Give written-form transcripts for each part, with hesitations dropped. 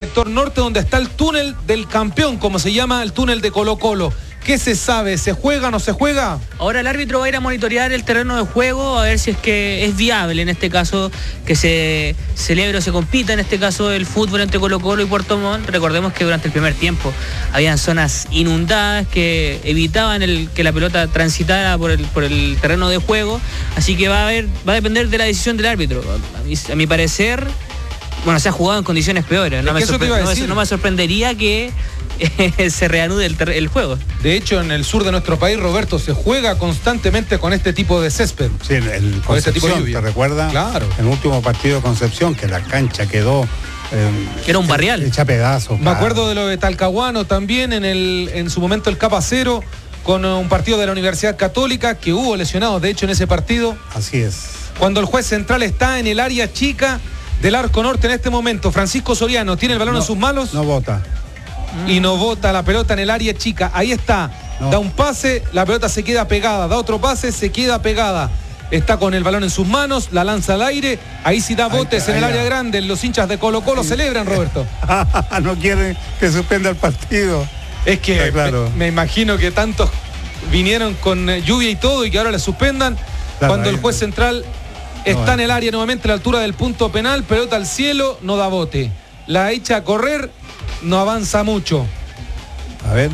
sector norte, donde está el túnel del campeón, como se llama, el túnel de Colo-Colo. ¿Qué se sabe? ¿Se juega o no se juega? Ahora el árbitro va a ir a monitorear el terreno de juego, a ver si es que es viable en este caso que se celebre o se compita en este caso el fútbol entre Colo-Colo y Puerto Montt. Recordemos que durante el primer tiempo habían zonas inundadas que evitaban que la pelota transitara por el terreno de juego, así que va a depender de la decisión del árbitro. A mi parecer, bueno, se ha jugado en condiciones peores. No me sorprendería que se reanude el juego. De hecho, en el sur de nuestro país, Roberto, se juega constantemente con este tipo de césped. Sí, el con este tipo de lluvia. ¿Te recuerdas? Claro. En el último partido de Concepción, que la cancha quedó... que era un barrial. Hecha pedazos. Me acuerdo de lo de Talcahuano también, en su momento el Capa Cero, con un partido de la Universidad Católica, que hubo lesionados, de hecho, en ese partido. Así es. Cuando el juez central está en el área chica del arco norte en este momento, Francisco Soriano tiene el balón en sus manos. No vota. Y no bota la pelota en el área chica. Ahí está. No. Da un pase, la pelota se queda pegada. Da otro pase, se queda pegada. Está con el balón en sus manos, la lanza al aire. Ahí sí da botes en el área grande. Los hinchas de Colo-Colo celebran, Roberto. No quieren que suspenda el partido. Es que claro. me imagino que tantos vinieron con lluvia y todo y que ahora le suspendan. Claro, cuando el juez central está en el área nuevamente a la altura del punto penal, pelota al cielo, no da bote. La echa a correr, no avanza mucho. A ver.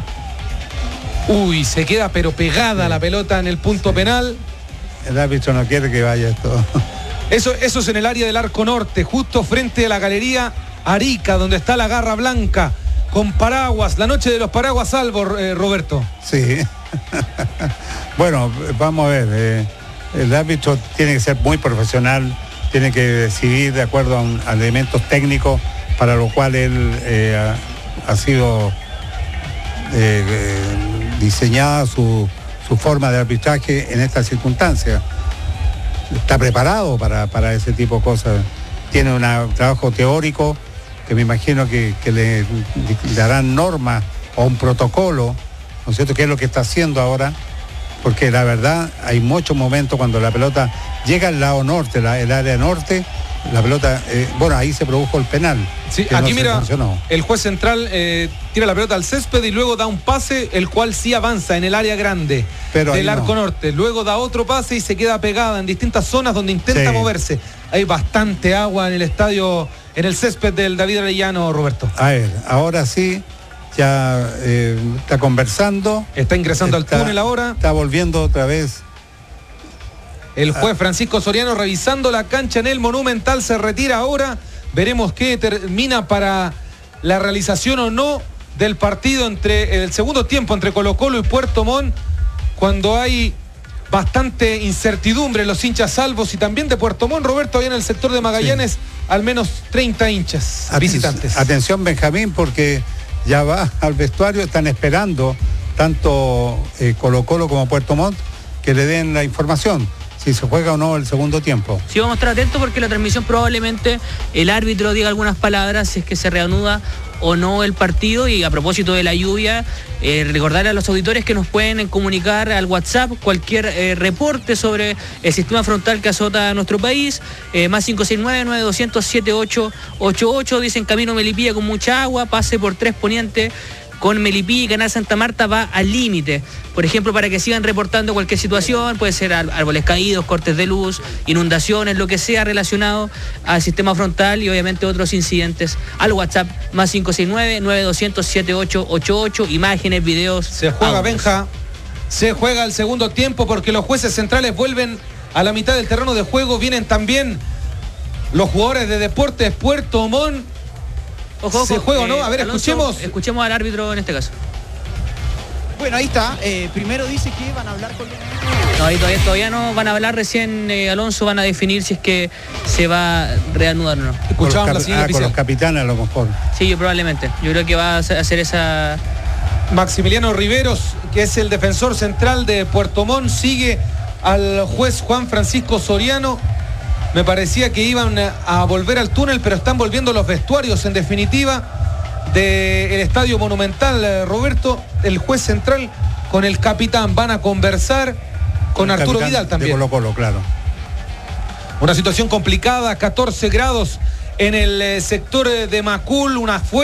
Uy, se queda pero pegada la pelota en el punto penal. El árbitro no quiere que vaya esto. Eso es en el área del arco norte, justo frente a la galería Arica, donde está la garra blanca, con paraguas, la noche de los paraguas salvo, Roberto. Sí. Bueno, vamos a ver. El árbitro tiene que ser muy profesional, tiene que decidir de acuerdo a elementos técnicos, para lo cual él ha sido diseñada su forma de arbitraje en estas circunstancias. Está preparado para ese tipo de cosas. Tiene un trabajo teórico que me imagino que le darán normas o un protocolo, ¿no es cierto?, que es lo que está haciendo ahora, porque la verdad hay muchos momentos cuando la pelota llega al lado norte, el área norte, la pelota, ahí se produjo el penal. Sí, aquí no mira, el juez central tira la pelota al césped y luego da un pase, el cual sí avanza en el área grande del arco norte. Luego da otro pase y se queda pegada en distintas zonas donde intenta moverse. Hay bastante agua en el estadio, en el césped del David Arellano, Roberto. A ver, ahora sí, ya está conversando. Está ingresando al túnel ahora. Está volviendo otra vez. El juez Francisco Soriano revisando la cancha en el Monumental, se retira ahora. Veremos qué termina para la realización o no del partido entre el segundo tiempo entre Colo-Colo y Puerto Montt, cuando hay bastante incertidumbre los hinchas salvos y también de Puerto Montt, Roberto, ahí en el sector de Magallanes, al menos 30 hinchas visitantes. Atención, Benjamín, porque ya va al vestuario, están esperando tanto Colo-Colo como Puerto Montt que le den la información si se juega o no el segundo tiempo. Sí, vamos a estar atentos porque la transmisión probablemente el árbitro diga algunas palabras si es que se reanuda o no el partido. Y a propósito de la lluvia, recordar a los auditores que nos pueden comunicar al WhatsApp cualquier reporte sobre el sistema frontal que azota a nuestro país, más 569-9200-7888. Dicen camino Melipilla con mucha agua, pase por 3 Poniente con Melipilla y Canal Santa Marta va al límite. Por ejemplo, para que sigan reportando cualquier situación, puede ser árboles caídos, cortes de luz, inundaciones, lo que sea relacionado al sistema frontal y obviamente otros incidentes, al WhatsApp más 569-9200-7888, imágenes, videos. Se juega, Benja, se juega el segundo tiempo porque los jueces centrales vuelven a la mitad del terreno de juego. Vienen también los jugadores de Deportes Puerto Montt. Ojo, ¿se juega o no? A ver, Alonso, escuchemos al árbitro en este caso. Bueno, ahí está. Primero dice que van a hablar con... No, ahí todavía no van a hablar, recién Alonso van a definir si es que se va a reanudar o no. Escuchamos la siguiente con los capitanes a lo mejor. Sí, probablemente. Yo creo que va a hacer esa... Maximiliano Riveros, que es el defensor central de Puerto Montt, sigue al juez Juan Francisco Soriano. Me parecía que iban a volver al túnel, pero están volviendo los vestuarios, en definitiva, del Estadio Monumental. Roberto, el juez central con el capitán van a conversar con Arturo Vidal también. De Colo-Colo, claro. Una situación complicada, 14 grados en el sector de Macul, una fuerte